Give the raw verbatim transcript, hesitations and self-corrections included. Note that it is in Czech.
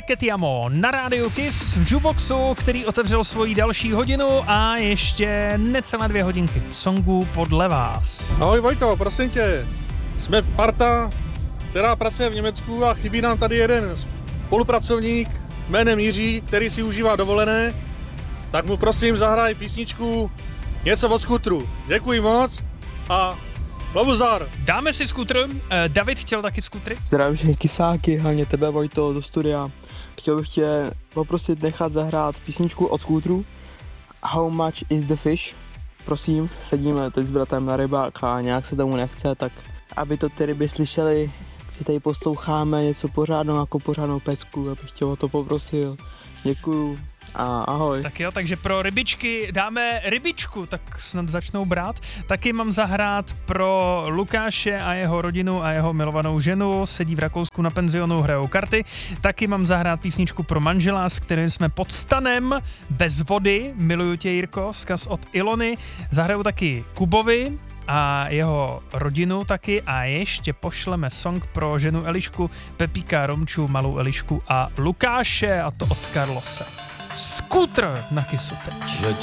Che ti amo na rádiu Kiss v Jukeboxu, který otevřel svoji další hodinu a ještě necelé dvě hodinky songů podle vás. Ahoj Vojto, prosím tě, jsme parta, která pracuje v Německu a chybí nám tady jeden spolupracovník jménem Jiří, který si užívá dovolené, tak mu prosím zahraj písničku Něco od skutru. Děkuji moc a Lobuzdar. Dáme si skutr. David chtěl taky skutry. Zdravím všechny kysáky, hlavně tebe Vojto do studia. Chtěl bych tě poprosit nechat zahrát písničku od skútru How much is the fish? Prosím, sedíme teď s bratem na rybách a nějak se tomu nechce, tak aby to ty ryby slyšeli, že tady posloucháme něco pořádnou jako pořádnou pecku, abych tě o to poprosil. Děkuju a ahoj. Tak jo, takže pro rybičky dáme rybičku, tak snad začnou brát. Taky mám zahrát pro Lukáše a jeho rodinu a jeho milovanou ženu, sedí v Rakousku na penzionu, hrajou karty. Taky mám zahrát písničku pro manžela, s kterým jsme pod stanem, bez vody, miluju tě Jirko, vzkaz od Ilony. Zahraju taky Kubovi a jeho rodinu taky a ještě pošleme song pro ženu Elišku, Pepíka, Romču, malou Elišku a Lukáše, a to od Karlose. Skútr na Kissu teď.